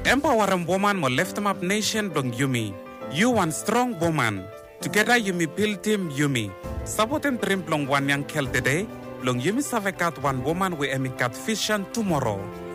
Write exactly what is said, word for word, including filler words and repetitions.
Empowering woman mo lift up nation dong Yumi. You one strong woman. Together Yumi build team Yumi. Saboten prim plong one yang kel dede. Long Yumi savekat one woman we emikat vision tomorrow.